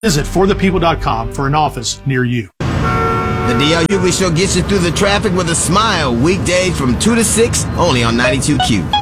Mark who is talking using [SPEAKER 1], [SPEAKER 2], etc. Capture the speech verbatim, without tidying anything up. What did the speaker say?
[SPEAKER 1] Visit for the people dot com for an office near you.
[SPEAKER 2] The D L Hughley Show gets you through the traffic with a smile. Weekdays from two to six, only on ninety-two Q.